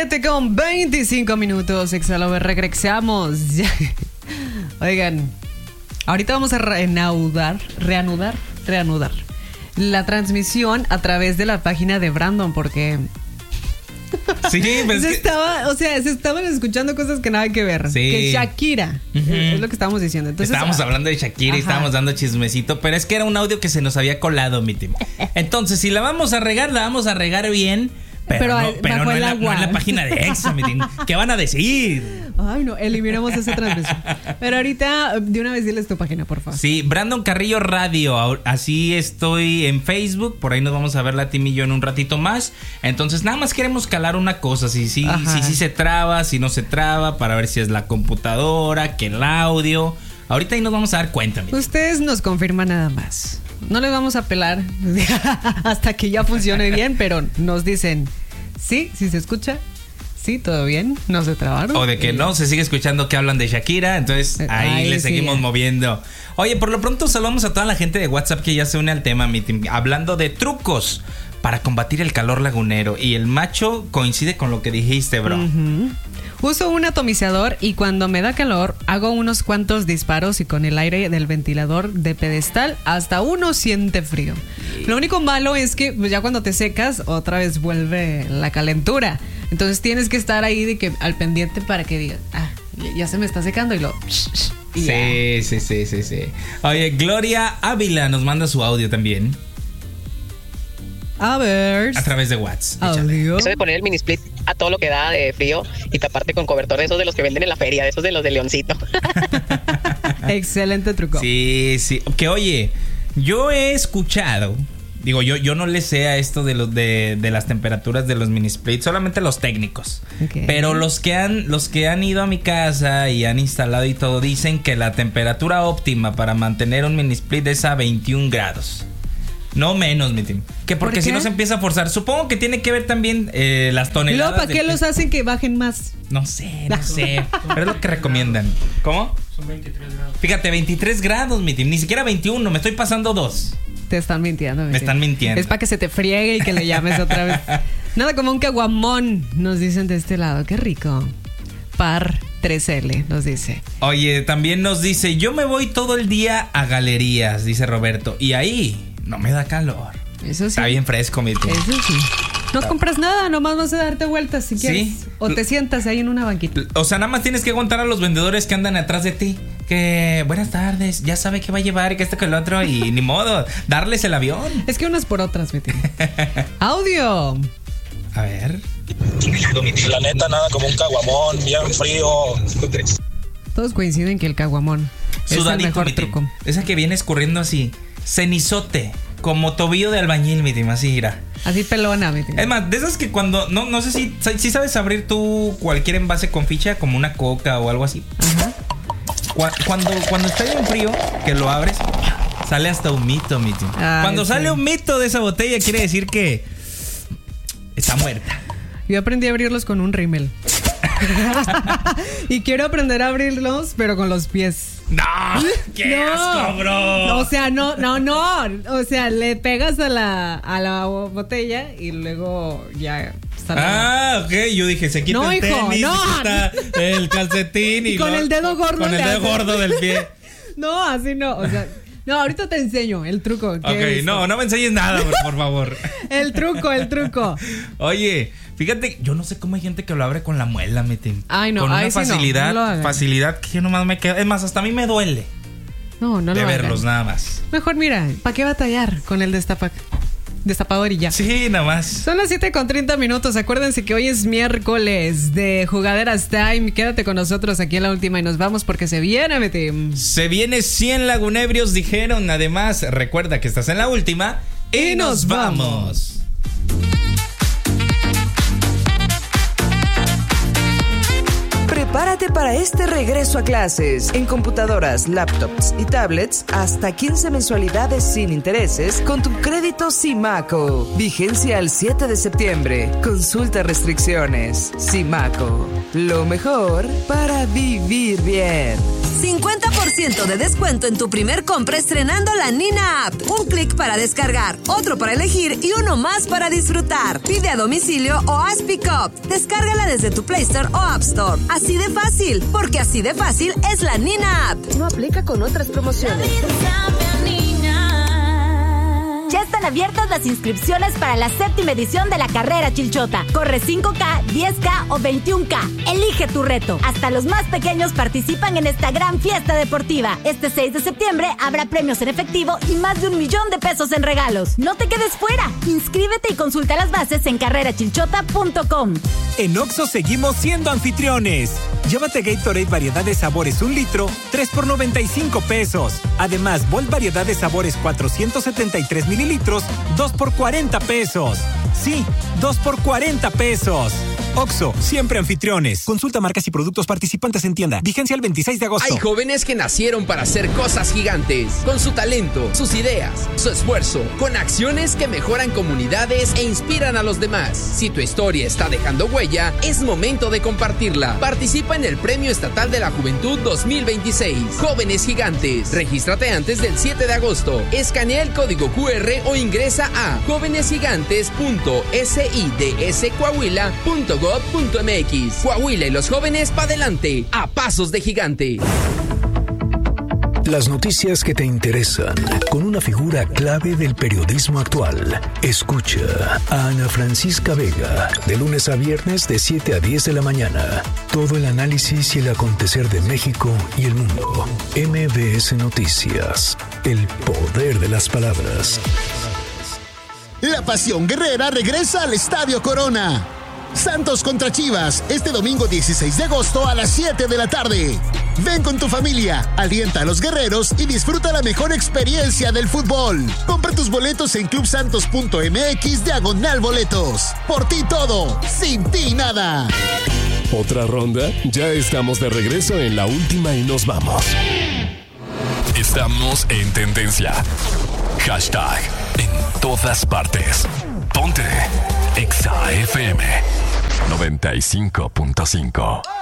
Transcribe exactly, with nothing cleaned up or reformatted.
siete con veinticinco minutos. Exhalo, regresamos. Oigan, ahorita vamos a reanudar, reanudar, reanudar la transmisión a través de la página de Brandon, porque sí, pues se que... estaba, o sea, se estaban escuchando cosas que nada que ver. Sí. Que Shakira, uh-huh. es lo que estábamos diciendo. Entonces, estábamos ah, hablando de Shakira ajá. y estábamos dando chismecito, pero es que era un audio que se nos había colado, mi team. Entonces, si la vamos a regar, la vamos a regar bien. Pero, pero, no, pero no, en la, no en la página de Exa, mi team. ¿Qué van a decir? Ay, no, eliminamos esa transmisión. Pero ahorita, de una vez diles tu página, por favor. Sí, Brandon Carrillo Radio. Así estoy en Facebook. Por ahí nos vamos a ver la Tim y yo en un ratito más. Entonces, nada más queremos calar una cosa. Si sí si, si, si se traba, si no se traba, para ver si es la computadora, que el audio. Ahorita ahí nos vamos a dar cuenta. Mira. Ustedes nos confirman nada más. No les vamos a pelar hasta que ya funcione bien, pero nos dicen, sí, sí se escucha. Sí, todo bien, no se trabaron. O de que no, se sigue escuchando que hablan de Shakira, entonces ahí, ahí le seguimos sí. moviendo. Oye, por lo pronto saludamos a toda la gente de WhatsApp que ya se une al tema, mi team, hablando de trucos para combatir el calor lagunero. Y el macho coincide con lo que dijiste, bro. Uh-huh. Uso un atomizador y cuando me da calor hago unos cuantos disparos y con el aire del ventilador de pedestal hasta uno siente frío. Lo único malo es que pues, ya cuando te secas otra vez vuelve la calentura. Entonces tienes que estar ahí de que al pendiente para que digas, ah, ya se me está secando y lo... Y sí, sí, sí, sí, sí. Oye, Gloria Ávila nos manda su audio también. A ver. A través de WhatsApp. Audio. Eso de poner el mini split a todo lo que da de frío y taparte con cobertor de esos de los que venden en la feria, de esos de los de Leoncito. Excelente truco. Sí, sí. Que oye, yo he escuchado, digo, yo, yo no le sé a esto de los de, de las temperaturas de los mini splits, solamente los técnicos. Okay. Pero los que han, los que han ido a mi casa y han instalado y todo, dicen que la temperatura óptima para mantener un mini split es a veintiún grados. No menos, mi team. Que porque ¿Por si no se empieza a forzar. Supongo que tiene que ver también eh, las toneladas. ¿Y luego para qué del... los hacen que bajen más? No sé, no sé. Pero es lo que recomiendan. ¿Cómo? Son veintitrés grados. Fíjate, veintitrés grados, mi team. Ni siquiera veintiuno, me estoy pasando dos. Te están mintiendo. Me están mintiendo. Es para que se te friegue y que le llames otra vez. Nada como un caguamón, nos dicen de este lado. Qué rico. Par tres ele, nos dice. Oye, también nos dice, yo me voy todo el día a galerías, dice Roberto. Y ahí... no me da calor. Eso sí. Está bien fresco, mi tío. Eso sí. No compras nada, nomás vas a darte vueltas si quieres. ¿Sí? O te sientas ahí en una banquita. O sea, nada más tienes que aguantar a los vendedores que andan atrás de ti. Que buenas tardes, ya sabe qué va a llevar y que esto que el otro. Y ni modo, darles el avión. Es que unas por otras, mi tío. Audio. A ver. La neta, nada como un caguamón, bien frío. Todos coinciden que el caguamón Sudadito, es el mejor truco. Esa que viene escurriendo así. Cenizote, como tobillo de albañil, mi team, así irá. Así pelona, mi team. Es más, de esas que cuando, no, no sé si, si sabes abrir tú cualquier envase con ficha, como una coca o algo así. Ajá. Cuando, cuando está bien frío, que lo abres, sale hasta un mito, mi team. Ay, cuando sí. sale un mito de esa botella, quiere decir que está muerta. Yo aprendí a abrirlos con un rímel. Y quiero aprender a abrirlos, pero con los pies. ¡No! ¡Qué no, asco, bro! O sea, no, no, no. O sea, le pegas a la, a la botella y luego ya está. Ah, ok. Yo dije, se quita no, el hijo, tenis, no. se quita el calcetín y, y con lo, el dedo gordo. Con el dedo gordo del pie. No, así no. O sea, no, ahorita te enseño el truco. Ok, no, no me enseñes nada, por, por favor. El truco, el truco. Oye, fíjate, yo no sé cómo hay gente que lo abre con la muela, meten. Ay, no, con una ay, facilidad, sí no, no facilidad que yo nomás me quedo. Es más, hasta a mí me duele. No, no lo de verlos hagan. nada más. Mejor mira, ¿para qué batallar con el destapa, destapador y ya? Sí, nada más. Son las siete con treinta minutos. Acuérdense que hoy es miércoles de Jugaderas Time. Quédate con nosotros aquí en la última y nos vamos porque se viene, mi team. Se viene cien lagunebrios, dijeron. Además, recuerda que estás en la última y, y nos vamos. Prepárate para este regreso a clases. En computadoras, laptops y tablets, hasta quince mensualidades sin intereses con tu crédito Simaco. Vigencia al siete de septiembre. Consulta restricciones. Simaco, lo mejor para vivir bien. cincuenta por ciento de descuento en tu primer compra estrenando la Nina App. Un clic para descargar, otro para elegir y uno más para disfrutar. Pide a domicilio o haz pick-up. Descárgala desde tu Play Store o App Store. Así de fácil, porque así de fácil es la Nina App. No aplica con otras promociones. Ya están abiertas las inscripciones para la séptima edición de la carrera Chilchota. Corre cinco K, diez K o veintiún K. Elige tu reto. Hasta los más pequeños participan en esta gran fiesta deportiva. Este seis de septiembre habrá premios en efectivo y más de un millón de pesos en regalos. No te quedes fuera. Inscríbete y consulta las bases en carrera chilchota punto com. En Oxxo seguimos siendo anfitriones. Llévate Gatorade variedad de sabores un litro, tres por noventa y cinco pesos. Además, Volt variedad de sabores cuatrocientos setenta y tres mililitros, dos por cuarenta pesos. Sí, dos por cuarenta pesos. Oxxo, siempre anfitriones. Consulta marcas y productos participantes en tienda. Vigencia el veintiséis de agosto. Hay jóvenes que nacieron para hacer cosas gigantes. Con su talento, sus ideas, su esfuerzo. Con acciones que mejoran comunidades e inspiran a los demás. Si tu historia está dejando huella, es momento de compartirla. Participa en el Premio Estatal de la Juventud dos mil veintiséis. Jóvenes Gigantes. Regístrate antes del siete de agosto. Escanea el código Q R o ingresa a jóvenes gigantes punto sids coahuila punto gov punto mx. Coahuila y los jóvenes pa' adelante, a pasos de gigante. Las noticias que te interesan, con una figura clave del periodismo actual. Escucha a Ana Francisca Vega, de lunes a viernes de siete a diez de la mañana. Todo el análisis y el acontecer de México y el mundo. M B S Noticias, el poder de las palabras. La pasión guerrera regresa al Estadio Corona. Santos contra Chivas, este domingo dieciséis de agosto a las siete de la tarde. Ven con tu familia, alienta a los guerreros y disfruta la mejor experiencia del fútbol. Compra tus boletos en club santos punto m x diagonal boletos. Por ti todo, sin ti nada. ¿Otra ronda? Ya estamos de regreso en la última y nos vamos. Estamos en tendencia. Hashtag en todas partes. Ponte Exa F M noventa y cinco punto cinco.